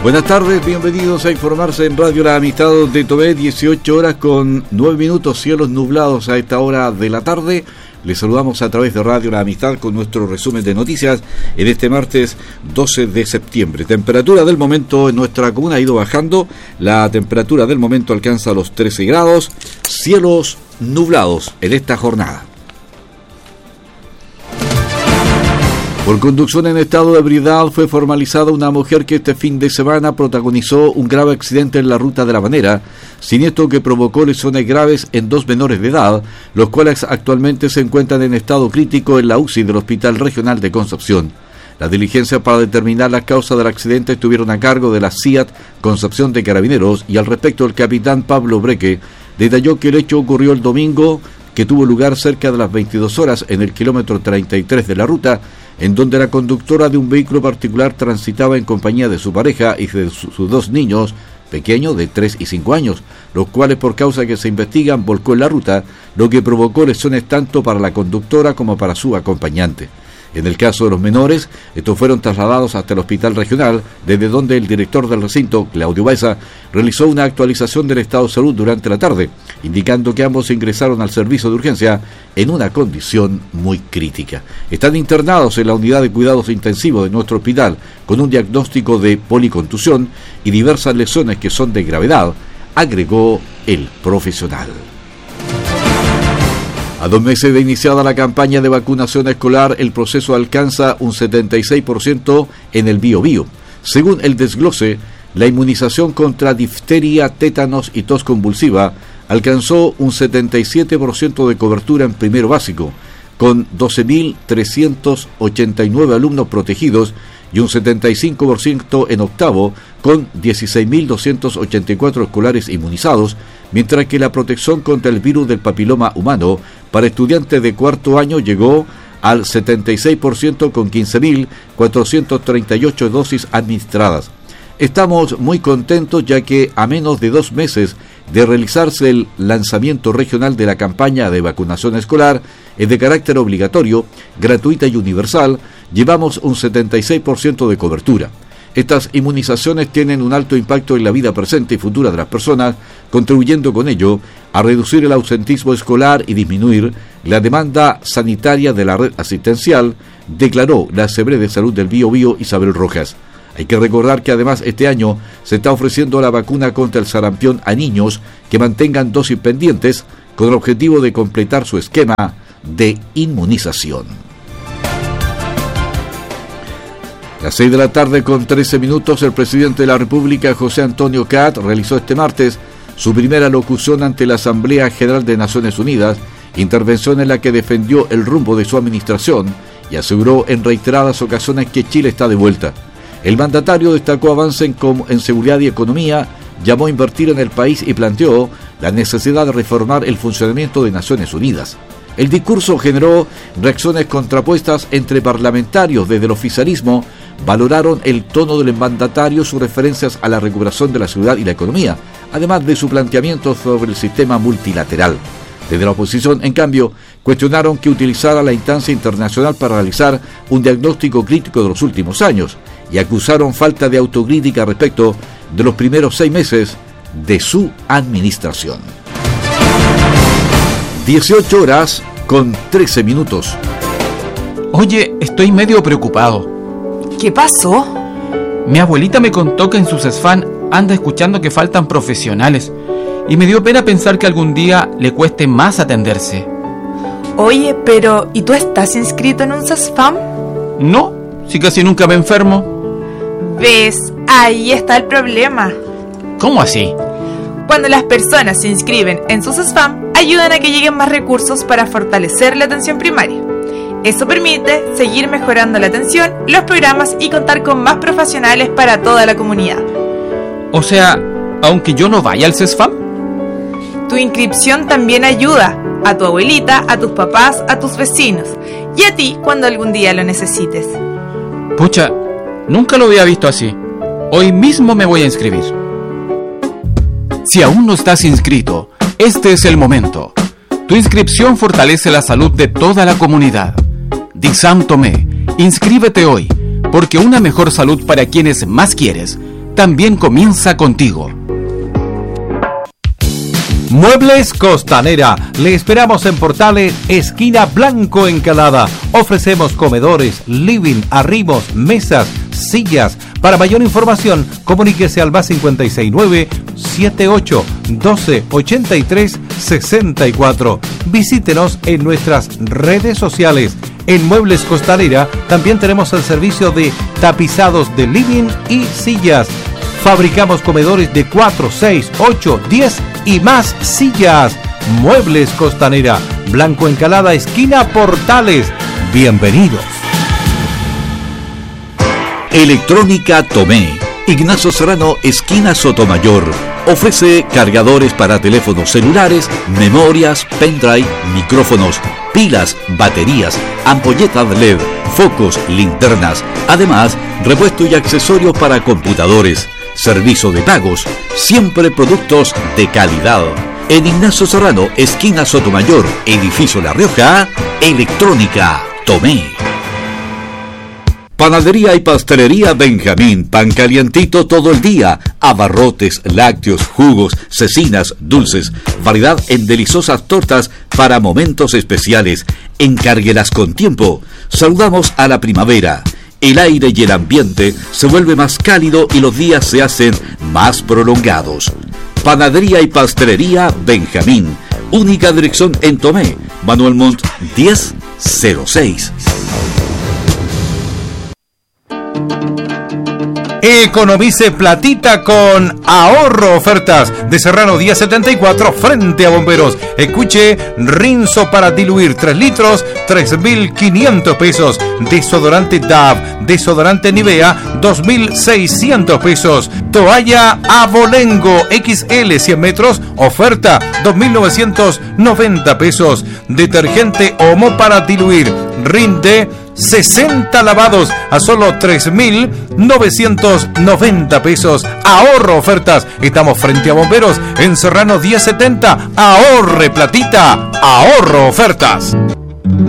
Buenas tardes, bienvenidos a informarse en Radio La Amistad de Tomé, 18 horas con 9 minutos, cielos nublados a esta hora de la tarde. Les saludamos a través de Radio La Amistad con nuestro resumen de noticias en este martes 12 de septiembre. Temperatura del momento en nuestra comuna ha ido bajando, la temperatura del momento alcanza los 13 grados, cielos nublados en esta jornada. Por conducción en estado de ebriedad fue formalizada una mujer que este fin de semana protagonizó un grave accidente en la ruta de La Habanera, siniestro que provocó lesiones graves en 2 menores de edad, los cuales actualmente se encuentran en estado crítico en la UCI del Hospital Regional de Concepción. Las diligencias para determinar las causas del accidente estuvieron a cargo de la CIAT Concepción de Carabineros, y al respecto el capitán Pablo Breque detalló que el hecho ocurrió el domingo, que tuvo lugar cerca de las 22 horas en el kilómetro 33 de la ruta, en donde la conductora de un vehículo particular transitaba en compañía de su pareja y de sus 2 niños pequeños de 3 y 5 años, los cuales por causa que se investigan volcó en la ruta, lo que provocó lesiones tanto para la conductora como para su acompañante. En el caso de los menores, estos fueron trasladados hasta el hospital regional, desde donde el director del recinto, Claudio Baeza, realizó una actualización del estado de salud durante la tarde, indicando que ambos ingresaron al servicio de urgencia en una condición muy crítica. Están internados en la unidad de cuidados intensivos de nuestro hospital con un diagnóstico de policontusión y diversas lesiones que son de gravedad, agregó el profesional. A 2 meses de iniciada la campaña de vacunación escolar, el proceso alcanza un 76% en el Biobío. Según el desglose, la inmunización contra difteria, tétanos y tos convulsiva alcanzó un 77% de cobertura en primero básico, con 12.389 alumnos protegidos, y un 75% en octavo, con 16.284 escolares inmunizados, mientras que la protección contra el virus del papiloma humano para estudiantes de cuarto año llegó al 76% con 15.438 dosis administradas. Estamos muy contentos ya que a menos de 2 meses de realizarse el lanzamiento regional de la campaña de vacunación escolar, es de carácter obligatorio, gratuita y universal, llevamos un 76% de cobertura. Estas inmunizaciones tienen un alto impacto en la vida presente y futura de las personas, contribuyendo con ello a reducir el ausentismo escolar y disminuir la demanda sanitaria de la red asistencial, declaró la Secretaria de Salud del Biobío, Isabel Rojas. Hay que recordar que además este año se está ofreciendo la vacuna contra el sarampión a niños que mantengan dosis pendientes con el objetivo de completar su esquema de inmunización. Las 6 de la tarde con 13 minutos, el presidente de la República, José Antonio Kast, realizó este martes su primera locución ante la Asamblea General de Naciones Unidas, intervención en la que defendió el rumbo de su administración y aseguró en reiteradas ocasiones que Chile está de vuelta. El mandatario destacó avance en seguridad y economía, llamó a invertir en el país y planteó la necesidad de reformar el funcionamiento de Naciones Unidas. El discurso generó reacciones contrapuestas entre parlamentarios. Desde el oficialismo valoraron el tono del mandatario, sus referencias a la recuperación de la seguridad y la economía, además de su planteamiento sobre el sistema multilateral. Desde la oposición, en cambio, cuestionaron que utilizara la instancia internacional para realizar un diagnóstico crítico de los últimos años y acusaron falta de autocrítica respecto de los primeros 6 meses de su administración. 18 horas con 13 minutos. Oye, estoy medio preocupado. ¿Qué pasó? Mi abuelita me contó que en su CESFAM anda escuchando que faltan profesionales y me dio pena pensar que algún día le cueste más atenderse. Oye, pero ¿y tú estás inscrito en un CESFAM? No, si casi nunca me enfermo. ¿Ves? Ahí está el problema. ¿Cómo así? Cuando las personas se inscriben en su CESFAM, ayudan a que lleguen más recursos para fortalecer la atención primaria. Eso permite seguir mejorando la atención, los programas y contar con más profesionales para toda la comunidad. O sea, aunque yo no vaya al CESFAM. Tu inscripción también ayuda a tu abuelita, a tus papás, a tus vecinos y a ti cuando algún día lo necesites. Pucha, nunca lo había visto así. Hoy mismo me voy a inscribir. Si aún no estás inscrito, este es el momento. Tu inscripción fortalece la salud de toda la comunidad. DISAM Tomé, inscríbete hoy, porque una mejor salud para quienes más quieres también comienza contigo. Muebles Costanera. Le esperamos en Portales, esquina Blanco Encalada. Ofrecemos comedores, living, arrimos, mesas, sillas. Para mayor información, comuníquese al más 569-7812-83-64. Visítenos en nuestras redes sociales. En Muebles Costanera también tenemos el servicio de tapizados de living y sillas. Fabricamos comedores de 4, 6, 8, 10 y más sillas. Muebles Costanera, Blanco Encalada, esquina Portales. Bienvenidos. Electrónica Tomé, Ignacio Serrano, esquina Sotomayor. Ofrece cargadores para teléfonos celulares, memorias, pendrive, micrófonos, pilas, baterías, ampolletas LED, focos, linternas. Además, repuesto y accesorios para computadores. Servicio de pagos, siempre productos de calidad. En Ignacio Serrano, esquina Sotomayor, edificio La Rioja, Electrónica Tomé. Panadería y pastelería Benjamín, pan calientito todo el día, abarrotes, lácteos, jugos, cecinas, dulces, variedad en deliciosas tortas para momentos especiales. Encárguelas con tiempo. Saludamos a la primavera. El aire y el ambiente se vuelve más cálido y los días se hacen más prolongados. Panadería y pastelería Benjamín. Única dirección en Tomé, Manuel Montt 1006. Economice platita con Ahorro Ofertas de Serrano 1074 frente a Bomberos. Escuche, rinzo para diluir 3 litros, 3.500 pesos. Desodorante Dove, desodorante Nivea, 2.600 pesos. Toalla Abolengo XL 100 metros, oferta 2.990 pesos. Detergente Omo para diluir, rinde 60 lavados a solo 3.990 pesos. Ahorro Ofertas. Estamos frente a Bomberos en Serrano 1070. Ahorre platita. Ahorro Ofertas.